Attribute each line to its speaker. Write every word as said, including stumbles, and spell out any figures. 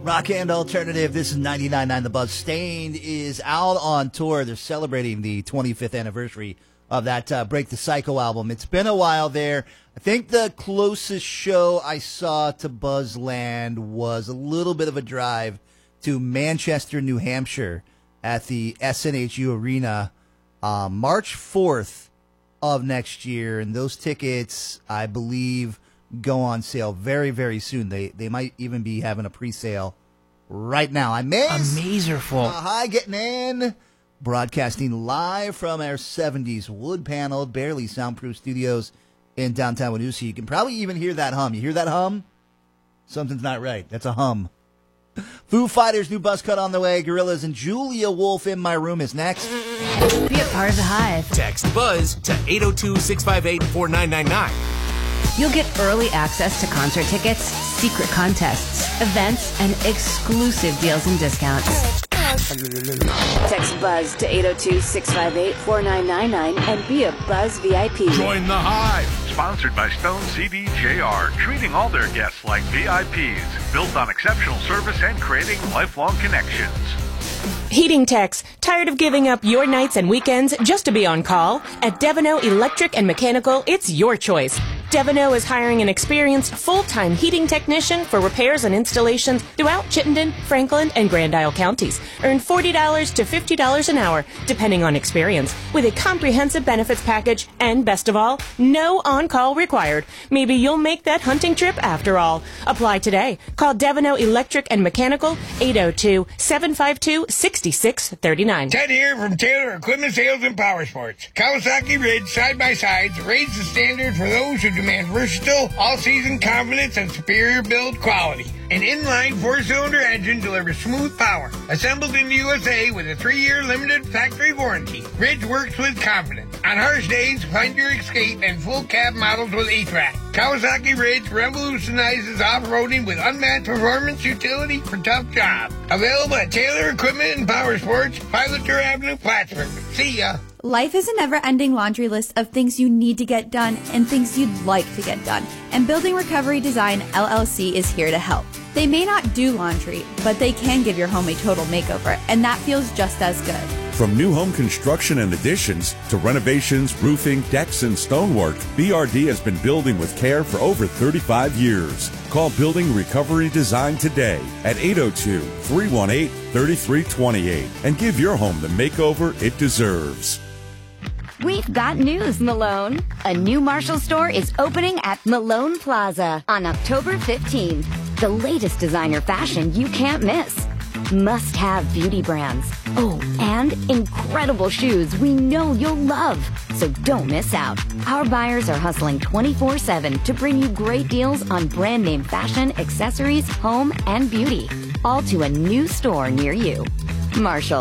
Speaker 1: Rock and alternative. This is ninety-nine point nine The Buzz. Staind is out on tour. They're celebrating the twenty-fifth anniversary of that uh, Break the Cycle album. It's been a while there. I think the closest show I saw to Buzzland was a little bit of a drive to Manchester, New Hampshire at the S N H U Arena uh, March fourth of next year. And those tickets, I believe, go on sale very, very soon. They they might even be having a pre-sale right now. I'm
Speaker 2: Amazerful.
Speaker 1: Uh, hi, getting in. Broadcasting live from our seventies wood-paneled, barely soundproof studios in downtown Wynoosa. You can probably even hear that hum. You hear that hum? Something's not right. That's a hum. Foo Fighters' new buzz cut on the way. Gorillaz and Julia Wolf in my room is next.
Speaker 3: Be a part of the Hive.
Speaker 4: Text BUZZ to eight oh two, six five eight, four nine nine nine.
Speaker 3: You'll get early access to concert tickets, secret contests, events, and exclusive deals and discounts. Text BUZZ to eight oh two, six five eight, four nine nine nine and be a Buzz V I P.
Speaker 5: Join the Hive. Sponsored by Stone C D J R, treating all their guests like V I Ps, built on exceptional service and creating lifelong connections.
Speaker 6: Heating techs, tired of giving up your nights and weekends just to be on call? At Devino Electric and Mechanical, it's your choice. Devino is hiring an experienced full-time heating technician for repairs and installations throughout Chittenden, Franklin, and Grand Isle counties. Earn forty dollars to fifty dollars an hour, depending on experience, with a comprehensive benefits package, and best of all, no on-call required. Maybe you'll make that hunting trip after all. Apply today. Call Devino Electric and Mechanical, eight oh two, seven five two, six six three nine.
Speaker 7: Ted here from Taylor Equipment Sales and Power Sports. Kawasaki Ridge side-by-sides raise the standard for those who demand versatile, all-season confidence and superior build quality. An inline four-cylinder engine delivers smooth power. Assembled in the U S A with a three-year limited factory warranty, Ridge works with confidence. On harsh days, find your escape and full cab models with E-Track. Kawasaki Ridge revolutionizes off-roading with unmatched performance utility for tough jobs. Available at Taylor Equipment and Power Sports, Piloter Avenue, Plattsburgh. See ya.
Speaker 8: Life is a never-ending laundry list of things you need to get done and things you'd like to get done. And Building Recovery Design, L L C is here to help. They may not do laundry, but they can give your home a total makeover, and that feels just as good.
Speaker 9: From new home construction and additions to renovations, roofing, decks, and stonework, B R D has been building with care for over thirty-five years. Call Building Recovery Design today at eight oh two, three one eight, three three two eight and give your home the makeover it deserves.
Speaker 10: We've got news, Malone. A new Marshall store is opening at Malone Plaza on October fifteenth. The latest designer fashion you can't miss. Must-have beauty brands. Oh, and incredible shoes we know you'll love. So don't miss out. Our buyers are hustling twenty-four seven to bring you great deals on brand name fashion, accessories, home, and beauty. All to a new store near you. Marshall.